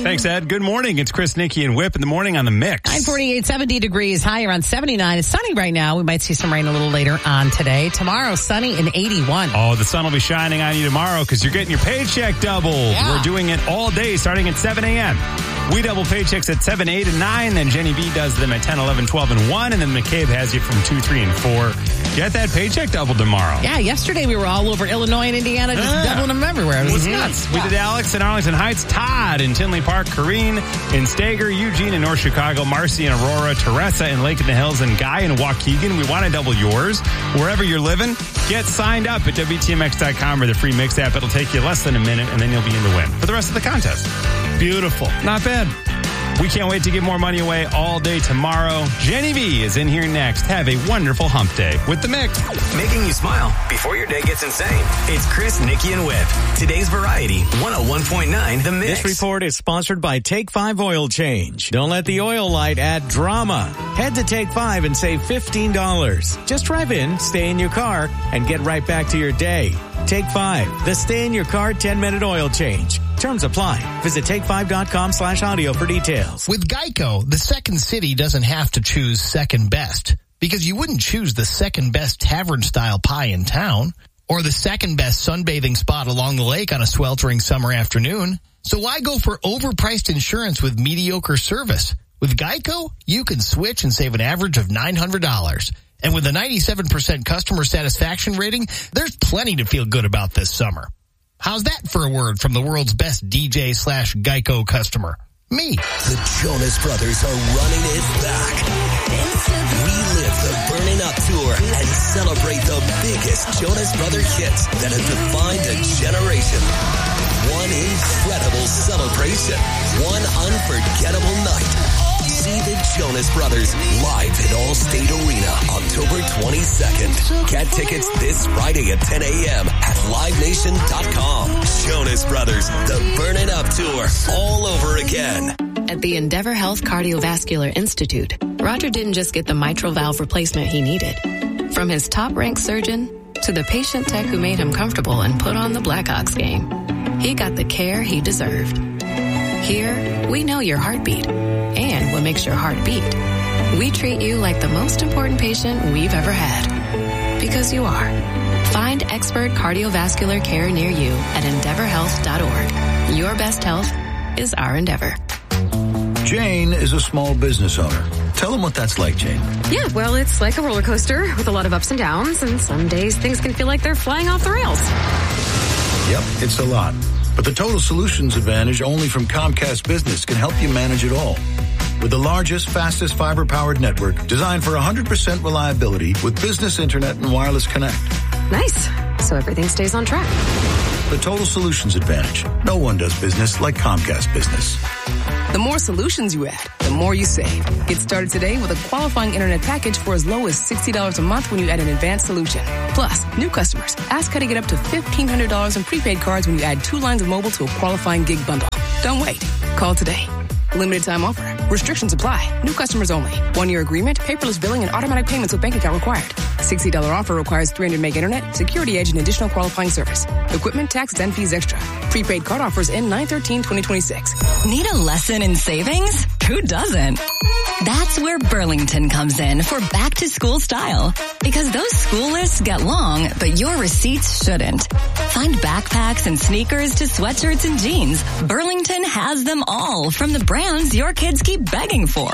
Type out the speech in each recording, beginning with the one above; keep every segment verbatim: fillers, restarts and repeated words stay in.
Thanks, Ed. Good morning. It's Chris, Nikki, and Whip in the morning on the Mix. nine forty-eight, seventy degrees, high around seventy-nine. It's sunny right now. We might see some rain a little later on today. Tomorrow, sunny and eighty-one. Oh, the sun will be shining on you tomorrow because you're getting your paycheck doubled. Yeah. We're doing it all day starting at seven a.m. We double paychecks at seven, eight, and nine. Then Jenny B does them at ten, eleven, twelve, and one. And then McCabe has you from two, three, and four. Get that paycheck doubled tomorrow. Yeah, yesterday we were all over Illinois and Indiana, just Yeah. doubling them everywhere. It was Mm-hmm. nuts. We Yeah. did Alex in Arlington Heights, Todd in Tinley Park, Corrine in Stager, Eugene in North Chicago, Marcy in Aurora, Teresa in Lake in the Hills, and Guy in Waukegan. We want to double yours. Wherever you're living, get signed up at W T M X dot com or the free Mix app. It'll take you less than a minute, and then you'll be in the win for the rest of the contest. Beautiful. Not bad. We can't wait to give more money away all day tomorrow. Jenny B is in here next. Have a wonderful hump day with the Mix. Making you smile before your day gets insane. It's Chris, Nikki, and Whip. Today's Variety, one oh one point nine The Mix. This report is sponsored by Take five Oil Change. Don't let the oil light add drama. Head to Take five and save fifteen dollars. Just drive in, stay in your car, and get right back to your day. Take five, the stay in your car ten minute oil change. Terms apply. Visit take five dot com slash audio for details. With Geico, the Second City doesn't have to choose second best, because you wouldn't choose the second best tavern-style pie in town or the second best sunbathing spot along the lake on a sweltering summer afternoon. So why go for overpriced insurance with mediocre service? With Geico, you can switch and save an average of nine hundred dollars. And with a ninety-seven percent customer satisfaction rating, there's plenty to feel good about this summer. How's that for a word from the world's best D J slash Geico customer? Me. The Jonas Brothers are running it back. Relive the Burning Up Tour and celebrate the biggest Jonas Brother hits that have defined a generation. One incredible celebration. One unforgettable night. See the Jonas Brothers live at Allstate Arena, October twenty-second. Get tickets this Friday at ten a.m. at live nation dot com. Jonas Brothers, the Burning Up Tour, all over again. At the Endeavor Health Cardiovascular Institute, Roger didn't just get the mitral valve replacement he needed. From his top-ranked surgeon to the patient tech who made him comfortable and put on the Blackhawks game, he got the care he deserved. Here, we know your heartbeat and what makes your heart beat. We treat you like the most important patient we've ever had. Because you are. Find expert cardiovascular care near you at endeavor health dot org. Your best health is our endeavor. Jane is a small business owner. Tell them what that's like, Jane. Yeah, well, it's like a roller coaster with a lot of ups and downs, and some days things can feel like they're flying off the rails. Yep, it's a lot. But the Total Solutions Advantage only from Comcast Business can help you manage it all. With the largest, fastest fiber-powered network designed for one hundred percent reliability with business internet and wireless connect. Nice. So everything stays on track. The Total Solutions Advantage. No one does business like Comcast Business. The more solutions you add, the more you save. Get started today with a qualifying internet package for as low as sixty dollars a month when you add an advanced solution. Plus, new customers, ask how to get up to fifteen hundred dollars in prepaid cards when you add two lines of mobile to a qualifying gig bundle. Don't wait. Call today. Limited time offer. Restrictions apply. New customers only. One-year agreement, paperless billing, and automatic payments with bank account required. sixty dollars offer requires three hundred meg internet, security edge, and additional qualifying service. Equipment, tax, and fees extra. Prepaid card offers end nine thirteen twenty twenty-six. Need a lesson in savings? Who doesn't? That's where Burlington comes in for back to school style. Because those school lists get long, but your receipts shouldn't. Find backpacks and sneakers to sweatshirts and jeans. Burlington has them all from the brands your kids keep begging for.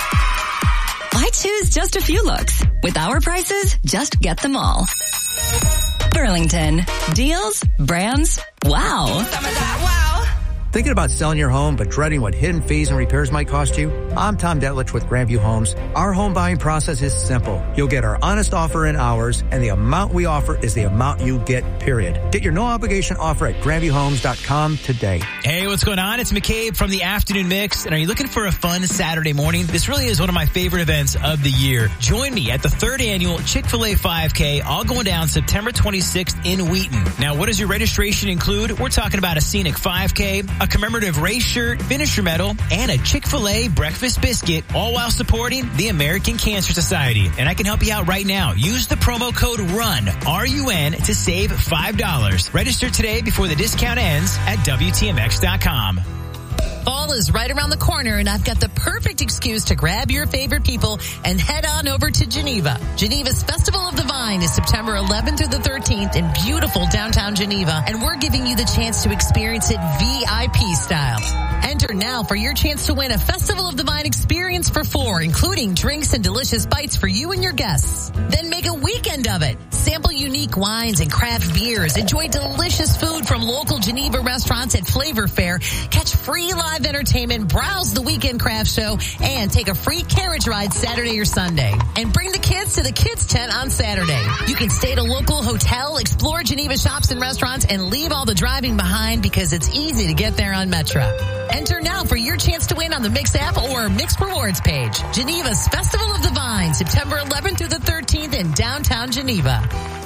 Why choose just a few looks? With our prices, just get them all. Burlington. Deals, brands, wow. Thinking about selling your home but dreading what hidden fees and repairs might cost you? I'm Tom Detlich with Grandview Homes. Our home buying process is simple. You'll get our honest offer in hours, and the amount we offer is the amount you get, period. Get your no-obligation offer at grandview homes dot com today. Hey, what's going on? It's McCabe from the Afternoon Mix. And are you looking for a fun Saturday morning? This really is one of my favorite events of the year. Join me at the third annual Chick-fil-A five K, all going down September twenty-sixth in Wheaton. Now, what does your registration include? We're talking about a scenic five K, a commemorative race shirt, finisher medal, and a Chick-fil-A breakfast biscuit, all while supporting the American Cancer Society. And I can help you out right now. Use the promo code RUN, R U N, to save five dollars. Register today before the discount ends at W T M X dot com. Fall is right around the corner, and I've got the perfect excuse to grab your favorite people and head on over to Geneva. Geneva's Festival of the Vine is September eleventh through the thirteenth in beautiful downtown Geneva, and we're giving you the chance to experience it V I P style. Enter now for your chance to win a Festival of the Vine experience for four, including drinks and delicious bites for you and your guests. Then make a weekend of it. Sample unique wines and craft beers. Enjoy delicious food from local Geneva restaurants at Flavor Fair. Catch free live entertainment, browse the weekend craft show, and take a free carriage ride Saturday or Sunday. And bring the kids to the kids tent on Saturday. You can stay at a local hotel, explore Geneva shops and restaurants, and leave all the driving behind because it's easy to get there on Metra. Enter now for your chance to win on the Mix app or Mix Rewards page. Geneva's Festival of the Vine, September eleventh through the thirteenth in downtown Geneva.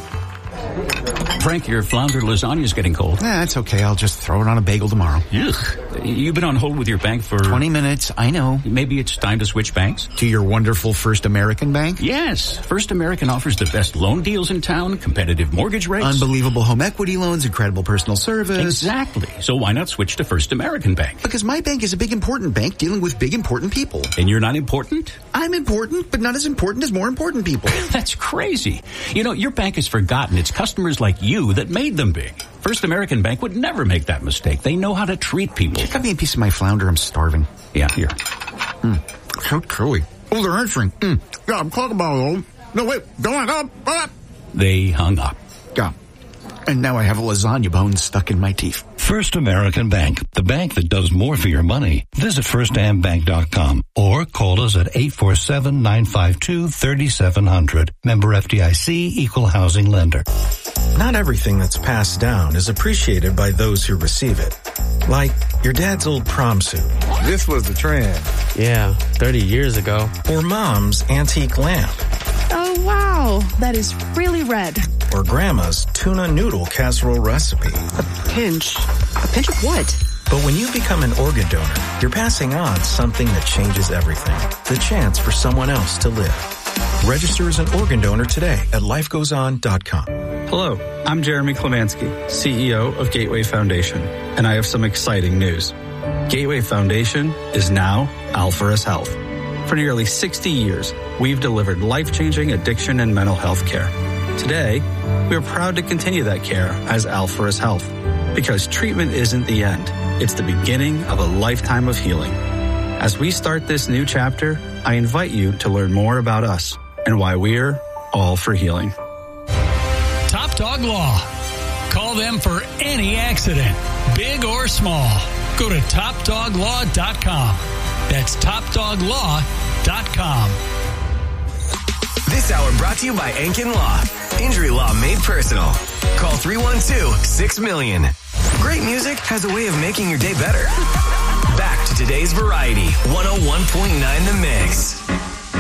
Frank, your flounder lasagna is getting cold. Nah, it's okay. I'll just throw it on a bagel tomorrow. Ugh. You've been on hold with your bank for... twenty minutes, I know. Maybe it's time to switch banks? To your wonderful First American Bank? Yes. First American offers the best loan deals in town, competitive mortgage rates. Unbelievable home equity loans, incredible personal service. Exactly. So why not switch to First American Bank? Because my bank is a big important bank dealing with big important people. And you're not important? I'm important, but not as important as more important people. That's crazy. You know, your bank has forgotten it's customers like you that made them big. First American Bank would never make that mistake. They know how to treat people. Cut me a piece of my flounder. I'm starving. Yeah, here. Mm, so chewy. Oh, they're answering. Mm. Yeah, I'm talking about it. No, wait. Go on. Up, up. They hung up. Yeah. And now I have a lasagna bone stuck in my teeth. First American Bank, the bank that does more for your money. Visit first am bank dot com or call us at eight four seven, nine five two, three seven zero zero. Member F D I C, Equal Housing Lender. Not everything that's passed down is appreciated by those who receive it. Like your dad's old prom suit. This was the trend. Yeah, thirty years ago. Or mom's antique lamp. Oh, wow. That is really red. Or grandma's tuna noodle casserole recipe. A pinch. A pinch of what? But when you become an organ donor, you're passing on something that changes everything. The chance for someone else to live. Register as an organ donor today at life goes on dot com. Hello, I'm Jeremy Klemanski, C E O of Gateway Foundation, and I have some exciting news. Gateway Foundation is now Alpharus Health. For nearly sixty years, we've delivered life-changing addiction and mental health care. Today, we are proud to continue that care as Alpharus Health, because treatment isn't the end. It's the beginning of a lifetime of healing. As we start this new chapter, I invite you to learn more about us and why we're all for healing. Top Dog Law. Call them for any accident, big or small. Go to top dog law dot com. That's top dog law dot com. This hour brought to you by Ankin Law. Injury law made personal. Call three one two, six million. Great music has a way of making your day better. Back to today's variety, one oh one point nine The Mix.